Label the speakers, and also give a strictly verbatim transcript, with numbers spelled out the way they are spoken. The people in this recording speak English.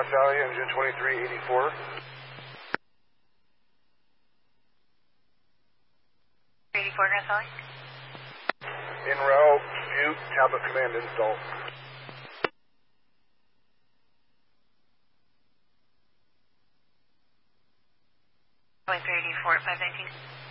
Speaker 1: Grass Valley, engine twenty-three eighty-four.
Speaker 2: eighty-four Grass Valley.
Speaker 1: En route, Butte, tablet command install.
Speaker 2: twenty-three eighty-four, five nineteen.